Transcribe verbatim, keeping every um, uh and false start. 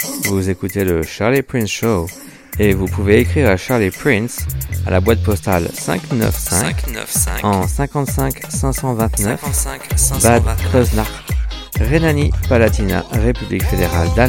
Vous écoutez le Charlie Prince Show et vous pouvez écrire à Charlie Prince à la boîte postale cinq cent quatre-vingt-quinze en cinquante-cinq cinq cent vingt-neuf Bad Kreuznach, Rhénanie-Palatinat, République fédérale d'Allemagne.